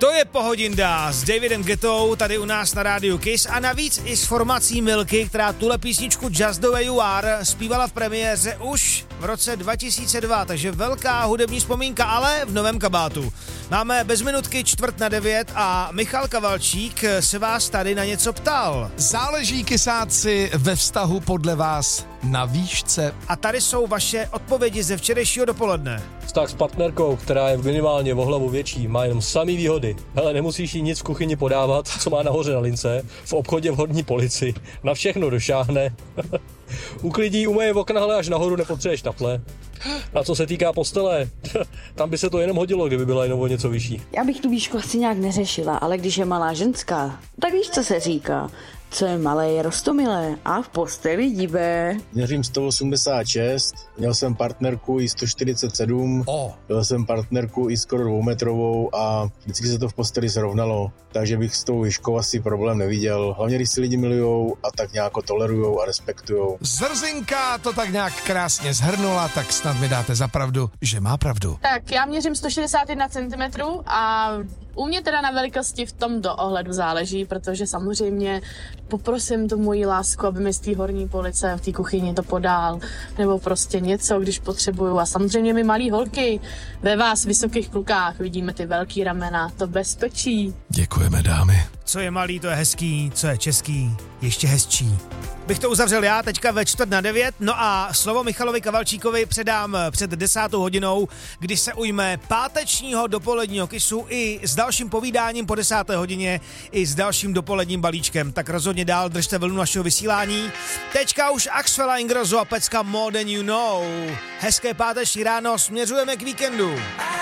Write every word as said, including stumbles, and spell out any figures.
To je Pohodinda s Davidem Guettou tady u nás na rádiu Kiss a navíc i s formací Milky, která tuhle písničku Just the Way You Are zpívala v premiéře už v roce dva tisíce dva, takže velká hudební vzpomínka, ale v novém kabátu. Máme bez minutky čtvrt na devět a Michal Kavalčík se vás tady na něco ptal. Záleží, kysáci, ve vztahu podle vás na výšce? A tady jsou vaše odpovědi ze včerejšího dopoledne. Vztah s partnerkou, která je minimálně o hlavu větší, má jenom samý výhody. Hele, nemusíš jí nic v kuchyni podávat, co má nahoře na lince, v obchodě v horní polici, na všechno došáhne. Uklidí, umeje okna, ale až nahoru nepotřebuješ taple. A co se týká postele, tam by se to jenom hodilo, kdyby byla jenom o něco vyšší. Já bych tu výšku asi nějak neřešila, ale když je malá ženská, tak víš, co se říká. Co je malé, je roztomilé a v posteli divé. Měřím sto osmdesát šest, měl jsem partnerku i sto čtyřicet sedm, oh. Měl jsem partnerku i skoro dvoumetrovou a vždycky se to v posteli srovnalo, takže bych s tou výškou asi problém neviděl. Hlavně, když si lidi milujou a tak nějak tolerujou a respektujou. Zrzinka to tak nějak krásně zhrnula, tak snad mi dáte za pravdu, že má pravdu. Tak já měřím sto šedesát jedna centimetrů a u mě teda na velikosti v tomto ohledu záleží, protože samozřejmě poprosím tu moji lásku, aby mi z té horní police v té kuchyni to podal, nebo prostě něco, když potřebuju. A samozřejmě my malí holky, ve vás vysokých klukách vidíme ty velký ramena, to bezpečí. Děkujeme, dámy. Co je malý, to je hezký, co je český, ještě hezčí. Bych to uzavřel já teďka ve čtvrt na devět, no a slovo Michalovi Kavalčíkovi předám před desátou hodinou, kdy se ujme pátečního dopoledního Kissu i s dalším povídáním po desáté hodině, i s dalším dopoledním balíčkem. Tak rozhodně dál držte vlnu našeho vysílání. Teďka už Axfela Ingrosso a pecka More Than You Know. Hezké páteční ráno, směřujeme k víkendu.